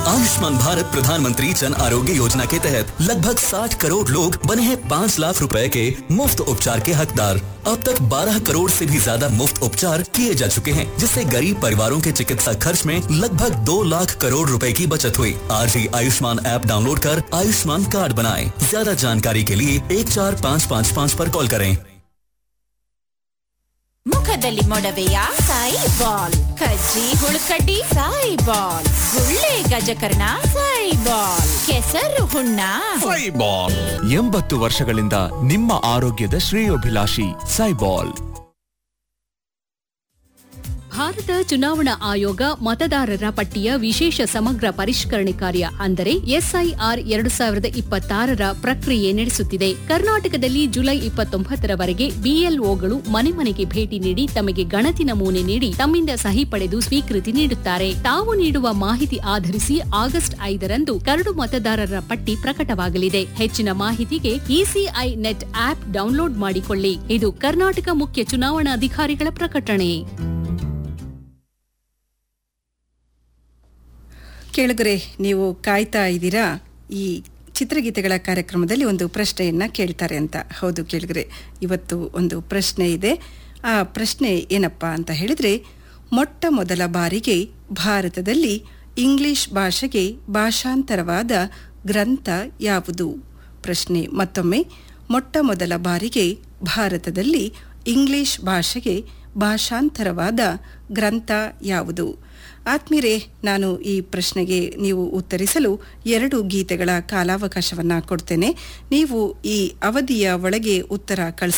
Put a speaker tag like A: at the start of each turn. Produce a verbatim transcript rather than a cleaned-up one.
A: आयुष्मान भारत प्रधानमंत्री जन आरोग्य योजना के तहत लगभग साठ करोड़ लोग बने हैं पाँच लाख रुपए के मुफ्त उपचार के हकदार। अब तक बारह करोड़ से भी ज्यादा मुफ्त उपचार किए जा चुके हैं, जिससे गरीब परिवारों के चिकित्सा खर्च में लगभग दो लाख करोड़ रुपए की बचत हुई। आज ही आयुष्मान ऐप डाउनलोड कर आयुष्मान कार्ड बनाएं। ज्यादा जानकारी के लिए एक चार पाँच पाँच पाँच पर कॉल करें।
B: ಮುಖದಲ್ಲಿ ಮೊಡವೆಯ ಸಾಯಿ ಬಾಲ್, ಕಜ್ಜಿ ಹುಳುಕಡ್ಡಿ ಸಾಯಿ ಬಾಲ್, ಗುಳ್ಳೆ ಗಜಕರ್ಣ ಸಾಯಿ ಬಾಲ್, ಕೆಸರು ಹುಣ್ಣ
C: ಸಾಯಿ ಬಾಲ್. ಎಂಬತ್ತು ವರ್ಷಗಳಿಂದ ನಿಮ್ಮ ಆರೋಗ್ಯದ ಶ್ರೇಯೋಭಿಲಾಷಿ ಸೈಬಾಲ್.
D: ಭಾರತ ಚುನಾವಣಾ ಆಯೋಗ ಮತದಾರರ ಪಟ್ಟಿಯ ವಿಶೇಷ ಸಮಗ್ರ ಪರಿಷ್ಕರಣೆ ಕಾರ್ಯ ಅಂದರೆ ಎಸ್ಐಆರ್ ಎರಡು ಸಾವಿರದ ಇಪ್ಪತ್ತಾರರ ಪ್ರಕ್ರಿಯೆ ನಡೆಸುತ್ತಿದೆ. ಕರ್ನಾಟಕದಲ್ಲಿ ಜುಲೈ ಇಪ್ಪತ್ತೊಂಬತ್ತರವರೆಗೆ ಬಿಎಲ್ಒಗಳು ಮನೆ ಮನೆಗೆ ಭೇಟಿ ನೀಡಿ ತಮಗೆ ಗಣತಿ ನಮೂನೆ ನೀಡಿ ತಮ್ಮಿಂದ ಸಹಿ ಪಡೆದು ಸ್ವೀಕೃತಿ ನೀಡುತ್ತಾರೆ. ತಾವು ನೀಡುವ ಮಾಹಿತಿ ಆಧರಿಸಿ ಆಗಸ್ಟ್ ಐದರಂದು ಕರಡು ಮತದಾರರ ಪಟ್ಟಿ ಪ್ರಕಟವಾಗಲಿದೆ. ಹೆಚ್ಚಿನ ಮಾಹಿತಿಗೆ ಇಸಿಐ ನೆಟ್ ಆಪ್ ಡೌನ್ಲೋಡ್ ಮಾಡಿಕೊಳ್ಳಿ. ಇದು ಕರ್ನಾಟಕ ಮುಖ್ಯ ಚುನಾವಣಾಧಿಕಾರಿಗಳ ಪ್ರಕಟಣೆ.
E: ಕೇಳುಗರೆ, ನೀವು ಕಾಯ್ತಾ ಇದ್ದೀರಾ ಈ ಚಿತ್ರಗೀತೆಗಳ ಕಾರ್ಯಕ್ರಮದಲ್ಲಿ ಒಂದು ಪ್ರಶ್ನೆಯನ್ನು ಕೇಳ್ತಾರೆ ಅಂತ. ಹೌದು ಕೇಳುಗರೆ, ಇವತ್ತು ಒಂದು ಪ್ರಶ್ನೆ ಇದೆ. ಆ ಪ್ರಶ್ನೆ ಏನಪ್ಪ ಅಂತ ಹೇಳಿದರೆ, ಮೊಟ್ಟ ಮೊದಲ ಬಾರಿಗೆ ಭಾರತದಲ್ಲಿ ಇಂಗ್ಲಿಷ್ ಭಾಷೆಗೆ ಭಾಷಾಂತರವಾದ ಗ್ರಂಥ ಯಾವುದು? ಪ್ರಶ್ನೆ ಮತ್ತೊಮ್ಮೆ, ಮೊಟ್ಟ ಮೊದಲ ಬಾರಿಗೆ ಭಾರತದಲ್ಲಿ ಇಂಗ್ಲಿಷ್ ಭಾಷೆಗೆ ಭಾಷಾಂತರವಾದ ಗ್ರಂಥ ಯಾವುದು? ಆತ್ಮೀಯರೇ, ನಾನು ಈ ಪ್ರಶ್ನೆಗೆ ನೀವು ಉತ್ತರಿಸಲು ಎರಡು ಗೀತೆಗಳ ಕಾಲಾವಕಾಶವನ್ನು ಕೊಡ್ತೇನೆ. ನೀವು ಈ ಅವಧಿಯ ಒಳಗೆ ಉತ್ತರ ಕಳಿಸ